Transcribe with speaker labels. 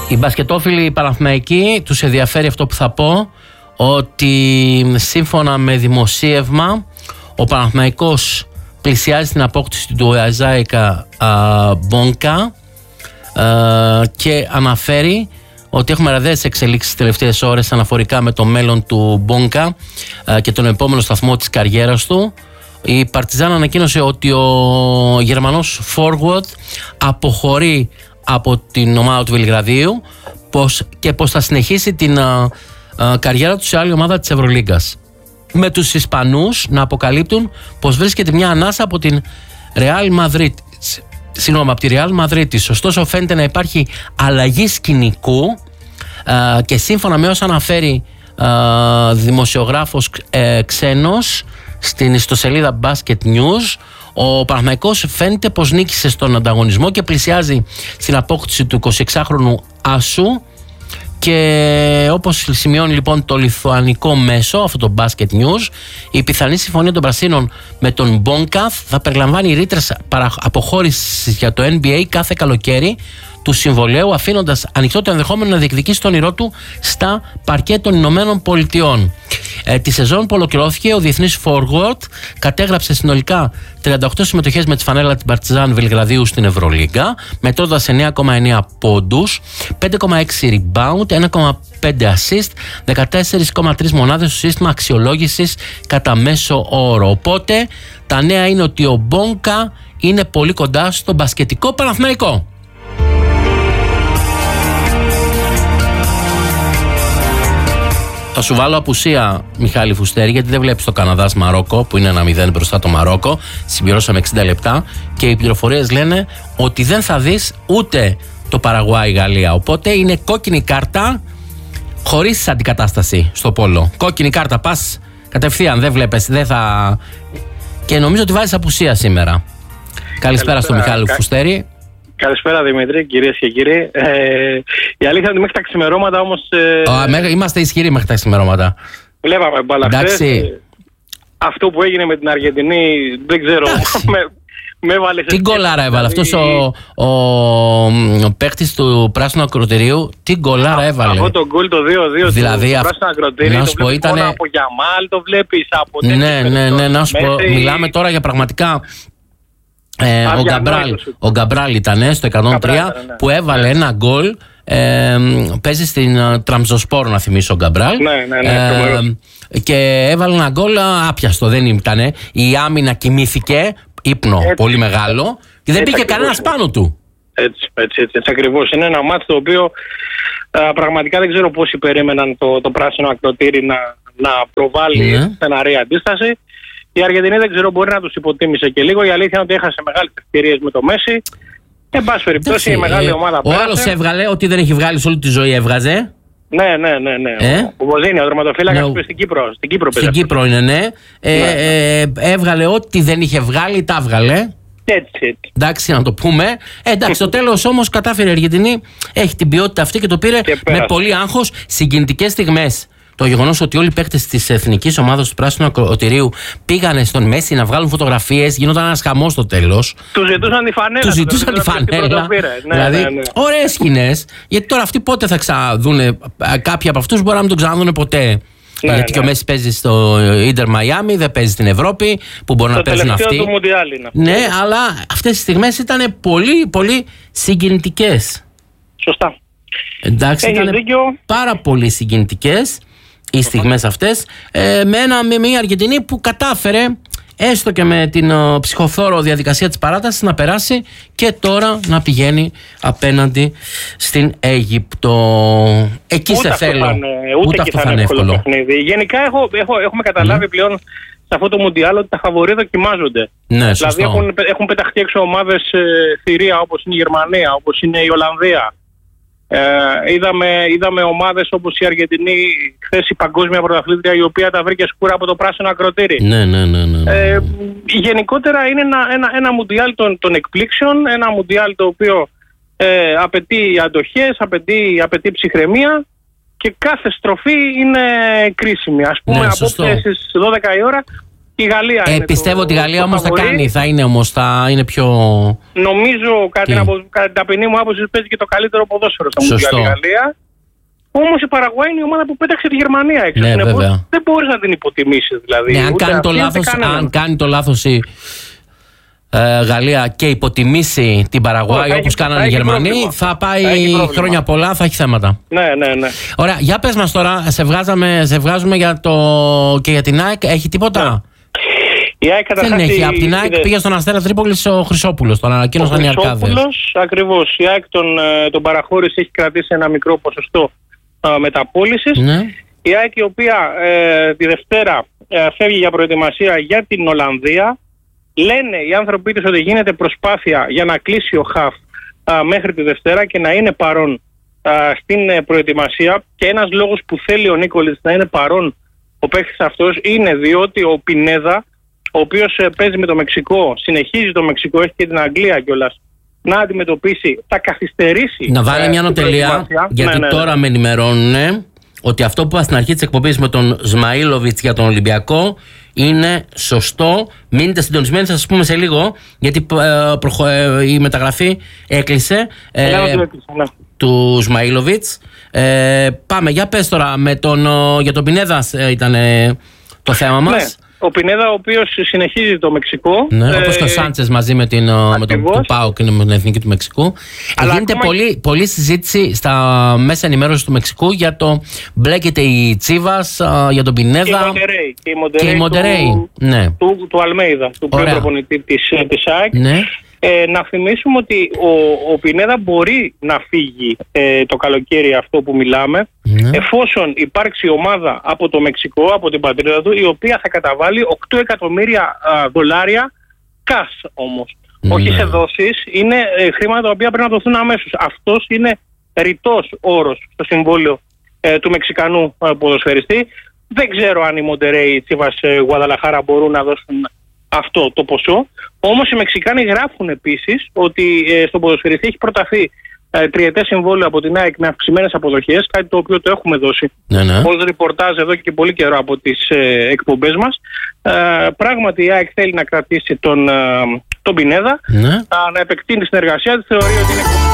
Speaker 1: Οι μπασκετόφιλοι Παναθηναϊκοί τους ενδιαφέρει αυτό που θα πω, ότι σύμφωνα με δημοσίευμα ο Παναθηναϊκός πλησιάζει στην απόκτηση του Αζάικα Μπόνκα και αναφέρει ότι έχουμε ραδαίες εξελίξεις τις τελευταίες ώρες αναφορικά με το μέλλον του Μπόνκα και τον επόμενο σταθμό της καριέρας του. Η Παρτιζάν ανακοίνωσε ότι ο Γερμανός forward αποχωρεί από την ομάδα του Βελιγραδίου και πως θα συνεχίσει την καριέρα του σε άλλη ομάδα της Ευρωλίγκας. Με τους Ισπανούς να αποκαλύπτουν πως βρίσκεται μια ανάσα από την από τη Real Madrid. Ωστόσο φαίνεται να υπάρχει αλλαγή σκηνικού και σύμφωνα με όσα αναφέρει δημοσιογράφος ξένος στην ιστοσελίδα Basket News, ο Παναθηναϊκός φαίνεται πως νίκησε στον ανταγωνισμό και πλησιάζει στην απόκτηση του 26χρονου άσου. Και όπως σημειώνει λοιπόν το λιθουανικό μέσο, αυτό το Basket News, η πιθανή συμφωνία των Πρασίνων με τον Μπόνκα θα περιλαμβάνει ρήτρες αποχώρησης για το NBA κάθε καλοκαίρι του συμβολαίου, αφήνοντας ανοιχτό το ενδεχόμενο να διεκδικήσει τον όνειρό του στα παρκέ των Ηνωμένων Πολιτειών. Τη σεζόν που ολοκληρώθηκε, ο διεθνής forward κατέγραψε συνολικά 38 συμμετοχές με τη φανέλα της Παρτιζάν Βελιγραδίου στην Ευρωλίγκα, μετρώντας 9,9 πόντους, 5,6 rebound, 1,5 assist, 14,3 μονάδες στο σύστημα αξιολόγησης κατά μέσο όρο. Οπότε τα νέα είναι ότι ο Μπόνκα είναι πολύ κοντά στο μπασκετικό Παναθηναϊκό. Θα σου βάλω απουσία, Μιχάλη Φουστέρη, γιατί δεν βλέπεις το Καναδάς-Μαρόκο που είναι 1-0 μπροστά το Μαρόκο. Συμπληρώσαμε 60 λεπτά και οι πληροφορίες λένε ότι δεν θα δεις ούτε το Παραγουάι-Γαλλία. Οπότε είναι κόκκινη κάρτα χωρίς αντικατάσταση στο πόλο. Κόκκινη κάρτα, πας κατευθείαν, δεν βλέπεις, δεν θα. Και νομίζω ότι βάζεις απουσία σήμερα. Καλησπέρα στο Μιχάλη Φουστέρη.
Speaker 2: Καλησπέρα Δημήτρη, κυρίες και κύριοι. Η αλήθεια είναι ότι μέχρι τα ξημερώματα όμως.
Speaker 1: Είμαστε ισχυροί μέχρι τα ξημερώματα.
Speaker 2: Βλέπαμε μπάλα χθες. Αυτό που έγινε με την Αργεντινή, δεν ξέρω. με έβαλε.
Speaker 1: Τι γκολάρα έβαλε αυτός ο παίκτης του Πράσινου Ακροτηρίου. Τι γκολάρα έβαλε.
Speaker 2: Αυτό το γκολ το 2-2
Speaker 1: δηλαδή,
Speaker 2: του Πράσινου Ακροτηρίου.
Speaker 1: Να σου πω, ήταν.
Speaker 2: Από Γιαμάλ το βλέπεις από.
Speaker 1: Ναι, να σου πω. Μιλάμε τώρα για πραγματικά. Ο Γκαμπράλ ήταν στο 103 που έβαλε ένα γκολ. Παίζει στην Τραμζοσπόρ, να θυμίσω, ο Γκαμπράλ. Και έβαλε ένα γκολ άπιαστο, δεν ήταν. Η άμυνα κοιμήθηκε, ύπνο πολύ μεγάλο, και δεν πήγε κανένας πάνω του.
Speaker 2: Έτσι ακριβώς. Είναι ένα μάτι το οποίο πραγματικά δεν ξέρω πόσοι περίμεναν το Πράσινο Ακροτήρι να προβάλλει στεναρή αντίσταση. Η Αργεντινή δεν ξέρω, μπορεί να τους υποτίμησε και λίγο. Η αλήθεια είναι ότι έχασε μεγάλες ευκαιρίες με το Μέση. Εν πάση περιπτώσει, η μεγάλη ομάδα πέρασε.
Speaker 1: Ο άλλος έβγαλε ό,τι δεν έχει βγάλει σε όλη τη ζωή, έβγαζε.
Speaker 2: Ναι. Ο Βοζίνη, ο δερματοφύλακας που στην Κύπρο.
Speaker 1: Στην Κύπρο είναι, ναι. Έβγαλε ό,τι δεν είχε βγάλει, τα έβγαλε.
Speaker 2: Έτσι.
Speaker 1: Εντάξει, να το πούμε. Εντάξει, στο τέλος όμως κατάφερε η Αργεντινή, έχει την ποιότητα αυτή και το πήρε με πολύ άγχος, συγκινητικές στιγμές. Το γεγονός ότι όλοι οι παίκτες της εθνικής ομάδας του Πράσινου Ακροτηρίου πήγανε στον Μέση να βγάλουν φωτογραφίες, γινόταν ένας χαμός στο τέλος.
Speaker 2: Τους ζητούσαν τη φανέλα.
Speaker 1: Δηλαδή, ωραίες σκηνές. Γιατί τώρα αυτοί πότε θα ξαναδούνε, κάποιοι από αυτούς μπορεί να μην τον ξαναδούνε ποτέ. Γιατί και ο Μέση παίζει στο Ίντερ Μαϊάμι, δεν παίζει στην Ευρώπη, που μπορεί να παίζουν αυτοί. Ναι, αλλά αυτές οι στιγμές ήταν πολύ, πολύ συγκινητικές.
Speaker 2: Σωστά.
Speaker 1: Εντάξει, ήταν πάρα πολύ συγκινητικές οι στιγμές αυτές, με μια Αργεντινή που κατάφερε έστω και με την ψυχοφθόρο διαδικασία της παράτασης να περάσει και τώρα να πηγαίνει απέναντι στην Αίγυπτο. Εκεί σε θέλω.
Speaker 2: Ούτε αυτό θα είναι εύκολο. Γενικά έχουμε καταλάβει πλέον σε αυτό το Μουντιάλ ότι τα φαβορί δοκιμάζονται.
Speaker 1: Ναι,
Speaker 2: δηλαδή έχουν πεταχτεί έξω ομάδες θηρία, όπως είναι η Γερμανία, όπως είναι η Ολλανδία. Είδαμε ομάδες όπως η Αργεντινή, χθες η παγκόσμια πρωταθλήτρια, η οποία τα βρήκε σκούρα από το Πράσινο Ακροτήρι.
Speaker 1: Ναι.
Speaker 2: Γενικότερα είναι ένα Μουντιάλ των εκπλήξεων, ένα Μουντιάλ το οποίο απαιτεί αντοχές, απαιτεί ψυχραιμία και κάθε στροφή είναι κρίσιμη. Ας πούμε, απόψε στις 12 η ώρα Η Γαλλία
Speaker 1: πιστεύω ότι η Γαλλία όμως θα κάνει, θα είναι πιο...
Speaker 2: Νομίζω κατά την ταπεινή μου άποψη παίζει και το καλύτερο ποδόσφαιρο στο Μουντιάλ η Γαλλία. Όμως η Παραγουάη είναι η ομάδα που πέταξε τη Γερμανία έξω.
Speaker 1: Ναι, βέβαια.
Speaker 2: Δεν μπορείς να την υποτιμήσεις δηλαδή.
Speaker 1: Ναι, αν κάνει το λάθος η Γαλλία και υποτιμήσει την Παραγουάη όπως κάνανε οι Γερμανοί, θα πάει χρόνια πολλά, θα έχει θέματα.
Speaker 2: Ναι.
Speaker 1: Ωραία, για πες μας τώρα, σε βγάζουμε και για την ΑΕΚ, έχει τίποτα?
Speaker 2: Ναι. Η ΑΕΚ
Speaker 1: δεν έχει. Από την ΑΕΚ πήγε στον Αστέρα Τρίπολης ο Χρυσόπουλος, τον ανακοίνωσαν οι Αρκάδες.
Speaker 2: Χρυσόπουλος, ακριβώς. Η ΑΕΚ τον παραχώρησε, έχει κρατήσει ένα μικρό ποσοστό μεταπώλησης.
Speaker 1: Ναι.
Speaker 2: Η ΑΕΚ η οποία τη Δευτέρα φεύγει για προετοιμασία για την Ολλανδία. Λένε οι άνθρωποι της ότι γίνεται προσπάθεια για να κλείσει ο ΧΑΦ μέχρι τη Δευτέρα και να είναι παρόν στην προετοιμασία. Και ένας λόγος που θέλει ο Νίκολιτς να είναι παρόν ο παίκτης αυτός είναι διότι ο Πινέδα, ο οποίος παίζει με το Μεξικό, συνεχίζει το Μεξικό, έχει και την Αγγλία κιόλας, να αντιμετωπίσει, θα καθυστερήσει.
Speaker 1: Να βάλει μια νοτελεία, γιατί τώρα με ενημερώνουν ότι αυτό που είπα στην αρχή της εκπομπής με τον Σμαΐλοβιτς για τον Ολυμπιακό είναι σωστό. Μείνετε συντονισμένοι, θα σας πούμε σε λίγο, γιατί η μεταγραφή έκλεισε του Σμαΐλοβιτς. Πάμε, για πες τώρα, για τον Πινέδα ήταν το θέμα μας.
Speaker 2: Ναι. Ο Πινέδα, ο οποίος συνεχίζει το Μεξικό.
Speaker 1: Ναι, όπως και ο Σάντσες μαζί με τον ΠΑΟΚ και με την Εθνική του Μεξικού. Γίνεται πολλή συζήτηση στα μέσα ενημέρωση του Μεξικού για το μπλέκεται η Τσίβας, για τον Πινέδα
Speaker 2: και η Μοντερέι του Αλμέιδα, του πρώην προπονητή της ΑΕΚ.
Speaker 1: Ναι.
Speaker 2: Να θυμίσουμε ότι ο Πινέδα μπορεί να φύγει το καλοκαίρι αυτό που μιλάμε, εφόσον υπάρξει ομάδα από το Μεξικό, από την πατρίδα του, η οποία θα καταβάλει $8 εκατομμύρια cash όμως. Όχι σε δόσεις, είναι χρήματα τα οποία πρέπει να δοθούν αμέσως. Αυτός είναι ρητός όρος στο συμβόλαιο του Μεξικανού ποδοσφαιριστή. Δεν ξέρω αν η Μοντερέι, η Τσίβας, Γουαδαλαχάρα μπορούν να δώσουν αυτό το ποσό. Όμως οι Μεξικάνοι γράφουν επίσης ότι στον ποδοσφαιριστή έχει προταθεί τριετές συμβόλαιο από την ΑΕΚ με αυξημένες αποδοχές, κάτι το οποίο το έχουμε δώσει ως ριπορτάζ εδώ και πολύ καιρό από τις εκπομπές μας. Πράγματι η ΑΕΚ θέλει να κρατήσει τον Πινέδα, να επεκτείνει τη συνεργασία της, θεωρεί ότι είναι